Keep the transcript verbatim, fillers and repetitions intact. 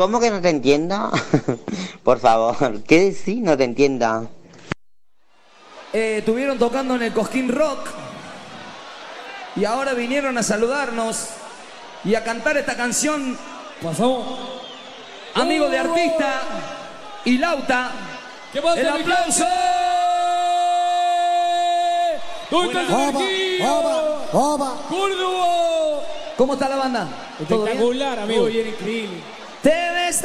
¿Cómo que no te entienda? Por favor, ¿qué decís? No te entienda. Eh, estuvieron tocando en el Cosquín Rock y ahora vinieron a saludarnos y a cantar esta canción. Pasamos. Amigo de artista y Lauta. ¿Qué pasa, El mi aplauso. ¿Dónde está el energía? ¡Córdoba! ¿Cómo está la banda? ¿Todo bien? Espectacular, amigo. Muy bien, increíble. Te ves